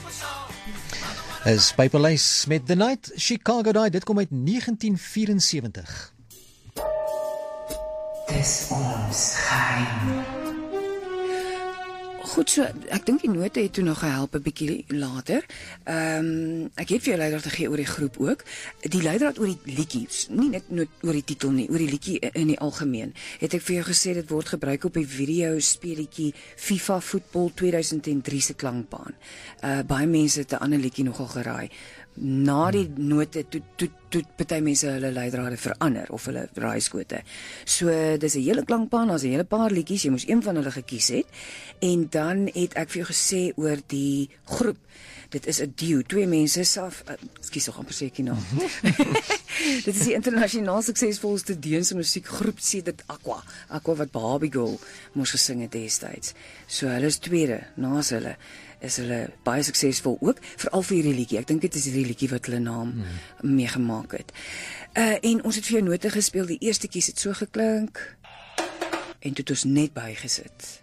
Is Paperlace met The Night, Chicago Die, dit kom uit 1974. Dis ons geheim. Goed so, ek dink die note het toe nog gehelp 'n bietjie later. Ek het vir jou leidraad gegee oor die groep ook. Die leidraad oor die liedjies, nie net oor die titel nie, oor die liedjie in die algemeen. Het ek vir jou gesê dit word gebruik op die video speletjie FIFA Voetbal 2003 se klankbaan. Baie mense het 'n ander liedjie nogal geraai. Na die note toe party mense hulle leidrade verander of hulle raaiskote. So dis 'n hele klankbaan, daar's 'n hele paar liedjies, jy moes een van hulle gekies het. En dan het ek vir jou gesê oor die groep. Dit is 'n duo, twee mense ekskuus, nog amper sê ek naam. Dit is die internasionaal suksesvolste Deense musiekgroep sedert Aqua wat Barbie Girl moes gesing het destyds. So hulle is tweede, naas hulle is hulle baie suksesvol ook, veral vir hierdie liedjie. Ek dink dit is hierdie liedjie wat hulle naam meegemaak het. En ons het vir jou note gespeel, die eerste kies het so geklink, en toe het ons net bygesit.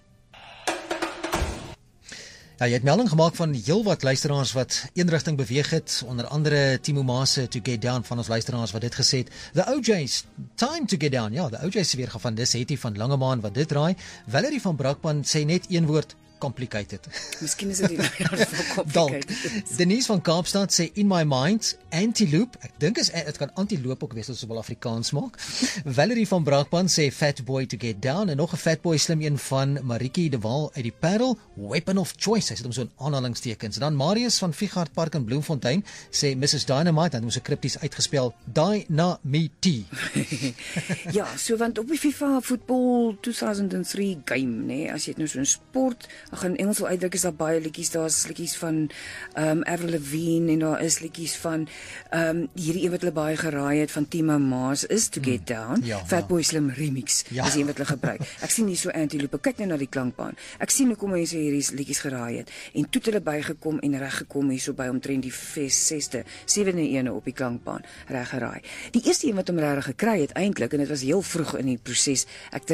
Ja, jy het melding gemaak van heelwat luisteraars wat een rigting beweeg het, onder andere Timo Maase, To Get Down, van ons luisteraars wat dit gesê het. The OJ's, Time to Get Down, ja, The OJ's weer van dis, Hetty van Langemaan wat dit draai. Valerie van Brakpan sê net een woord, complicated. Miskien is dit die complicated. Denise van Kaapstad sê In My Mind, Antelope. Ek dink dit kan antiloop ook wees as ons wel Afrikaans maak. Valerie van Brakpan sê Fatboy To Get Down, en nog 'n Fatboy slim een van Marieke de Waal uit die Parel, Weapon of Choice. Hy sit hom so in aanhalingstekens. Dan Marius van Vigard Park in Bloemfontein sê Mrs Dynamite, dan moes 'n kripties uitgespel, Dynamite. Ja, so want op die FIFA Voetbal 2003 game, nee, as jy het nou so 'n sport, ek gaan Engels wil uitdruk, is daar baie liedjies, daar's liedjies van Avril Lavigne, en daar is liedjies van hierdie een wat hulle baie geraai het van Timo Maas is To Get Down, Fatboy Slim Remix, is een wat hulle gebruik. Ek sien hier so Antelope, kyk net na die klankbaan. Ek sien hoe kom mense hierdie liedjies geraai het, en toe het hulle bygekom en reggekom hier so by omtrent die 6ste, 7de ene op die klankbaan, reg geraai. Die eerste een wat hom regtig gekry het eintlik, en dit was heel vroeg in die proses, ek